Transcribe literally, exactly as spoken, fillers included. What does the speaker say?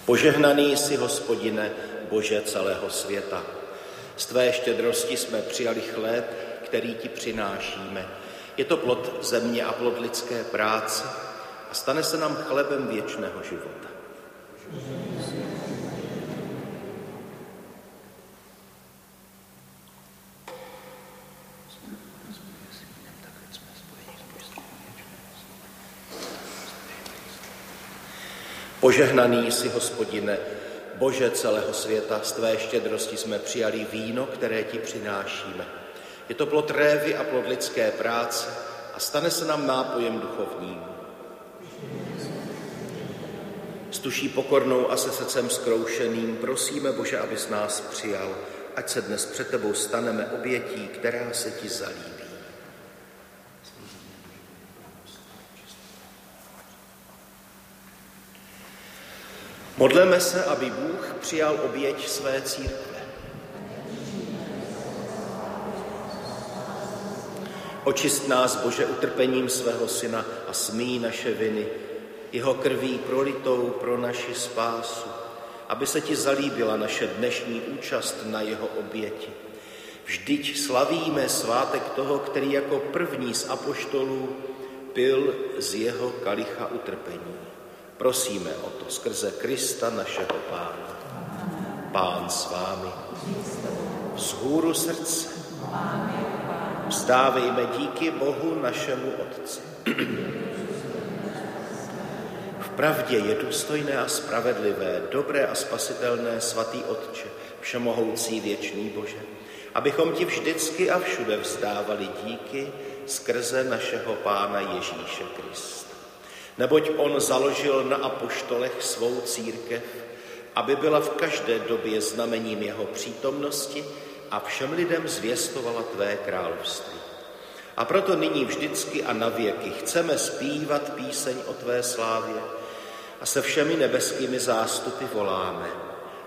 Požehnaný jsi, Hospodine, Bože celého světa. Z tvé štědrosti jsme přijali chléb, který ti přinášíme. Je to plod země a plod lidské práce a stane se nám chlebem věčného života. Požehnaný jsi, Hospodine, Bože celého světa, z tvé štědrosti jsme přijali víno, které ti přinášíme. Je to plod révy a plod lidské práce a stane se nám nápojem duchovním. S duší pokornou a se srdcem zkroušeným prosíme, Bože, abys nás přijal, ať se dnes před tebou staneme obětí, která se ti zalíbí. Modleme se, aby Bůh přijal oběť své církve. Očist nás, Bože, utrpením svého syna a smíj naše viny, jeho krví prolitou pro naši spásu, aby se ti zalíbila naše dnešní účast na jeho oběti. Vždyť slavíme svátek toho, který jako první z apoštolů pil z jeho kalicha utrpení. Prosíme o to skrze Krista našeho Pána. Pán s vámi. Vzhůru srdce. Vzdávejme díky Bohu našemu Otci. V pravdě je důstojné a spravedlivé, dobré a spasitelné, svatý Otče, všemohoucí věčný Bože, abychom ti vždycky a všude vzdávali díky skrze našeho Pána Ježíše Krista. Neboť on založil na apoštolech svou církev, aby byla v každé době znamením jeho přítomnosti a všem lidem zvěstovala tvé království. A proto nyní vždycky a navěky chceme zpívat píseň o tvé slávě a se všemi nebeskými zástupy voláme.